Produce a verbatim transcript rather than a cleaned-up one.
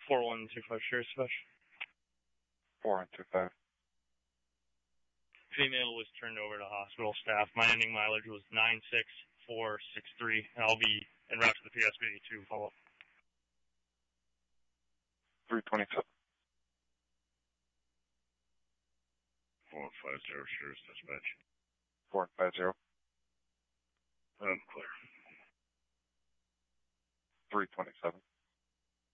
four one two five Sheriff's Dispatch. four one two five. Female was turned over to hospital staff. My ending mileage was nine six four six three, and I'll be en route to the P S B to follow up. three twenty-seven. four one five zero Sheriff's Dispatch. four one five zero. I'm clear. three twenty-seven.